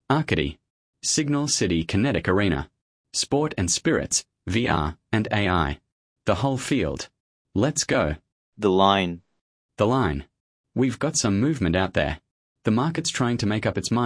Arcady, Signal City Kinetic Arena, Sport and Spirits, VR and AI. The whole field. Let's go. The line. The line. We've got some movement out there. The market's trying to make up its mind